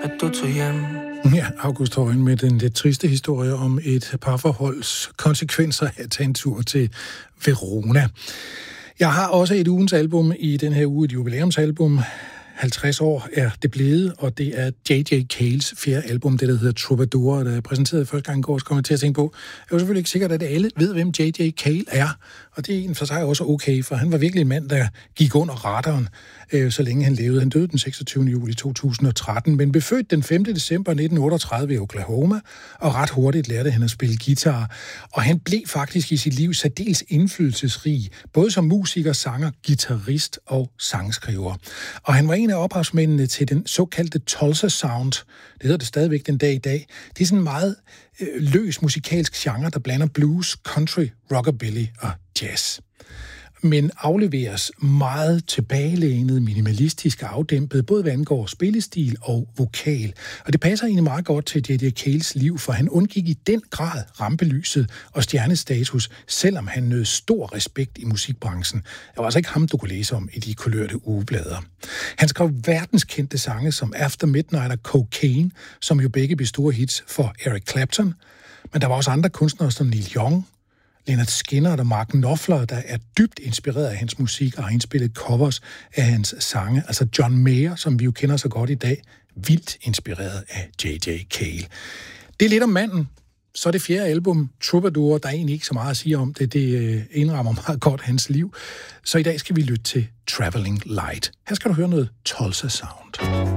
at du tog hjem. Ja, August Højen med den lidt triste historie om et parforholds konsekvenser af at tage en tur til Verona. Jeg har også et ugens album i den her uge, et jubilæumsalbum. 50 år er det blevet, og det er J.J. Cales fjerde album, det der hedder Troubadour, der er præsenteret første gang i går, så kommer jeg til at tænke på. Jeg er jo selvfølgelig ikke sikker, at alle ved, hvem J.J. Cale er, og det er en for sig også okay, for han var virkelig en mand, der gik under radaren, så længe han levede. Han døde den 26. juli 2013, men blev født den 5. december 1938 i Oklahoma, og ret hurtigt lærte han at spille guitar. Og han blev faktisk i sit liv særdeles indflydelsesrig, både som musiker, sanger, guitarist og sangskriver. Og han var en af ophavsmændene til den såkaldte Tulsa Sound. Det hedder det stadigvæk den dag i dag. Det er sådan en meget løs musikalsk genre, der blander blues, country, rockabilly og jazz. Men afleveres meget tilbagelænet, minimalistisk og afdæmpet, både hvad angår spillestil og vokal. Og det passer egentlig meget godt til J.J. Cales liv, for han undgik i den grad rampelyset og stjernestatus, selvom han nød stor respekt i musikbranchen. Det var altså ikke ham, du kunne læse om i de kulørte ugeblader. Han skrev verdenskendte sange som After Midnight og Cocaine, som jo begge blev store hits for Eric Clapton. Men der var også andre kunstnere som Neil Young, Leonard Skinner og Mark Knopfler, der er dybt inspireret af hans musik og har indspillet covers af hans sange. Altså John Mayer, som vi jo kender så godt i dag, vildt inspireret af J.J. Cale. Det er lidt om manden. Så er det fjerde album, Troubadour, der er egentlig ikke så meget at sige om det. Det indrammer meget godt hans liv. Så i dag skal vi lytte til Traveling Light. Her skal du høre noget Tulsa Sound.